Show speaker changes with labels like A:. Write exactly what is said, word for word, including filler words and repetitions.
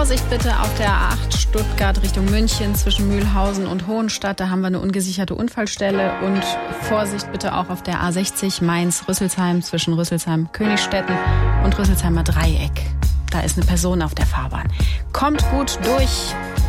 A: Vorsicht bitte auf der A acht Stuttgart Richtung München zwischen Mühlhausen und Hohenstadt. Da haben wir eine ungesicherte Unfallstelle. Und Vorsicht bitte auch auf der A sechzig Mainz-Rüsselsheim zwischen Rüsselsheim-Königstetten und Rüsselsheimer Dreieck. Da ist eine Person auf der Fahrbahn. Kommt gut durch.